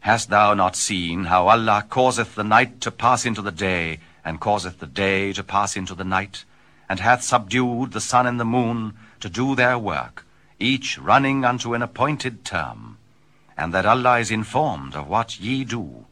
Hast thou not seen how Allah causeth the night to pass into the day, and causeth the day to pass into the night, and hath subdued the sun and the moon to do their work, each running unto an appointed term, and that Allah is informed of what ye do?